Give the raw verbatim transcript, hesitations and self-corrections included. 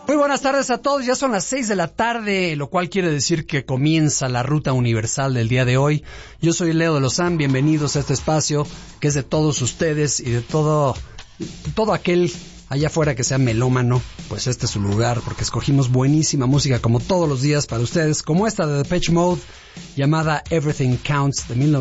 Muy buenas tardes a todos, ya son las seis de la tarde, lo cual quiere decir que comienza la ruta universal del día de hoy. Yo soy Leo de Lozán, bienvenidos a este espacio que es de todos ustedes y de todo, todo aquel allá afuera que sea melómano. Pues este es su lugar, porque escogimos buenísima música como todos los días para ustedes, como esta de Depeche Mode llamada Everything Counts de mil novecientos